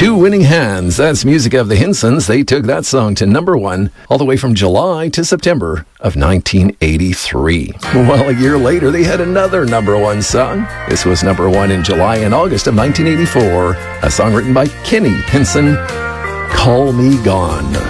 Two Winning Hands. That's music of the Hinsons. They took that song to number one all the way from July to September of 1983. Well, a year later, they had another number one song. This was number one in July and August of 1984. A song written by Kenny Hinson, Call Me Gone.